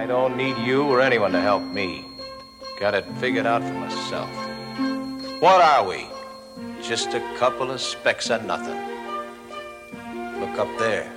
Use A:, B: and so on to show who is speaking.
A: don't need you or anyone to help me. Got it figured out for myself. What are we? Just a couple of specks of nothing. Look up there.